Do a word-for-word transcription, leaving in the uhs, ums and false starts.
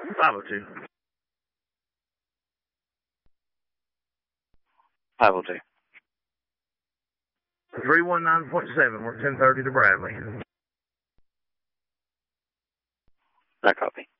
five oh two. five oh two. three one nine point seven, we're ten thirty to Bradley. I copy.